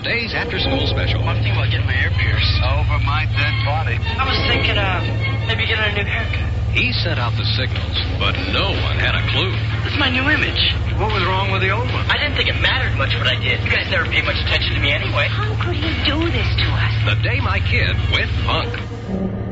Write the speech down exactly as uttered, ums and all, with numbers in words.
day's after-school special. I'm thinking about getting my ear pierced. Over my dead body. I was thinking, uh, maybe getting a new haircut. He sent out the signals, but no one had a clue. That's my new image. What was wrong with the old one? I didn't think it mattered much what I did. You guys never paid much attention to me anyway. How could he do this to us? The day my kid went punk.